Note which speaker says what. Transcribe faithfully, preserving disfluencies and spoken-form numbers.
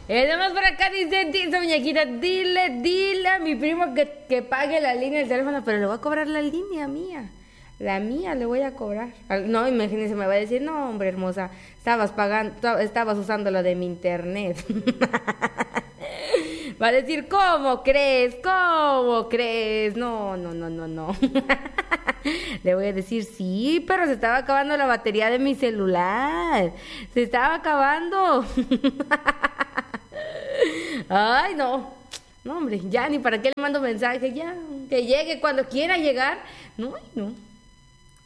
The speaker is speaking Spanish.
Speaker 1: Eh, nada más por acá dice, dice muñequita, dile, dile a mi primo que, que pague la línea del teléfono, pero le voy a cobrar la línea mía. La mía le voy a cobrar. No, imagínense, me va a decir, no, hombre, hermosa, estabas pagando, estabas usando la de mi internet. Va a decir, ¿cómo crees? ¿Cómo crees? No, no, no, no, no. Le voy a decir, sí, pero se estaba acabando la batería de mi celular. Se estaba acabando. Ay, no. No, hombre, ya ni para qué le mando mensaje, ya. Que llegue cuando quiera llegar. No, no.